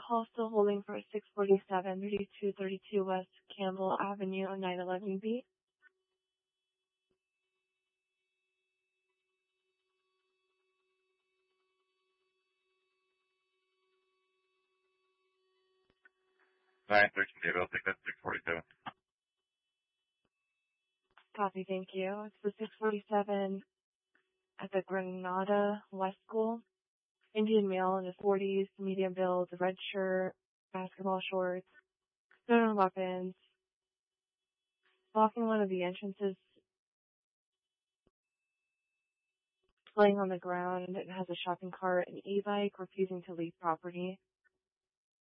Call still holding for 647 3232 West Campbell Avenue, 911B. David, I'll take that 647. Copy, thank you. It's the 647 at the Granada West School. Indian male in his 40s, medium build, red shirt, basketball shorts, stolen weapons, blocking one of the entrances, laying on the ground. It has a shopping cart, an e-bike, refusing to leave property.